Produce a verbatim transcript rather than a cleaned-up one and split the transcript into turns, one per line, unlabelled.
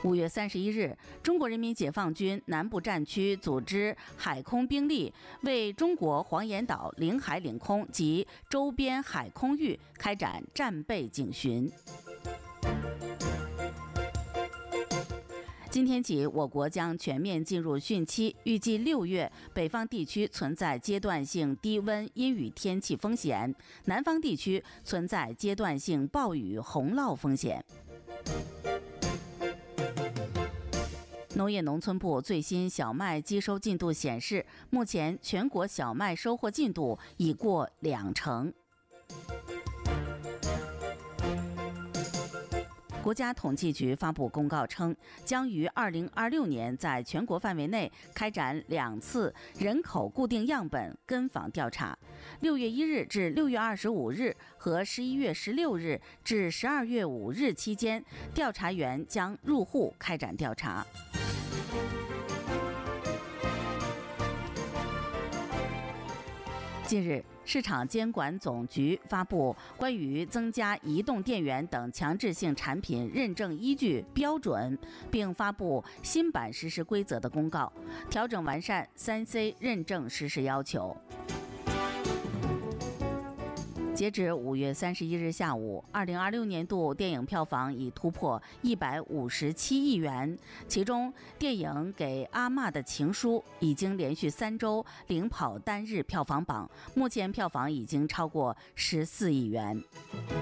五月三十一日，中国人民解放军南部战区组织海空兵力为中国黄岩岛领海领空及周边海空域开展战备警巡。今天起，我国将全面进入汛期，预计六月北方地区存在阶段性低温阴雨天气风险，南方地区存在阶段性暴雨洪涝风险。农业农村部最新小麦机收进度显示，目前全国小麦收获进度已过两成。国家统计局发布公告称，将于二零二六年在全国范围内开展两次人口固定样本跟访调查，六月一日至六月二十五日和十一月十六日至十二月五日期间，调查员将入户开展调查。近日，市场监管总局发布关于增加移动电源等强制性产品认证依据标准，并发布新版实施规则的公告，调整完善 三 C 认证实施要求。截至五月三十一日下午，二零二六年度电影票房已突破一百五十七亿元，其中电影《给阿嬷的情书》已经连续三周领跑单日票房榜，目前票房已经超过十四亿元。